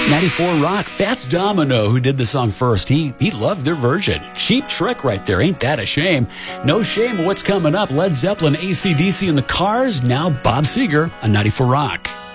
94 Rock, Fats Domino, who did the song first. He loved their version. Cheap Trick right there. Ain't that a shame? No shame of what's coming up. Led Zeppelin, AC/DC, and the Cars. Now Bob Seger on 94 Rock.